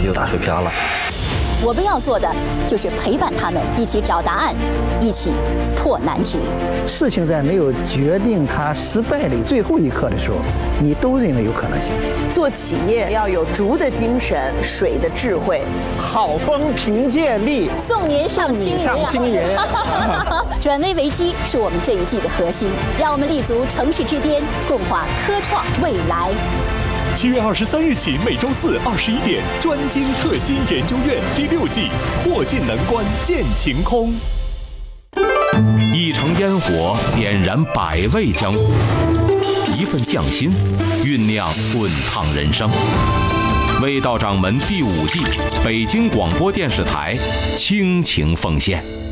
就打水漂了。 我们要做的就是陪伴他们一起找答案，一起破难题。 事情在没有决定它失败的最后一刻的时候，你都认为有可能性。 做企业要有竹的精神，水的智慧， 好风凭借力， 送您上青云。转危为机是我们这一季的核心，让我们立足城市之巅，共话科创未来。 7月23日起，每周四21点，专精特新研究院第6季，破镜难关见晴空。 一城烟火点燃百味江湖，一份匠心酝酿滚烫人生。味道掌门第5季，北京广播电视台倾情奉献。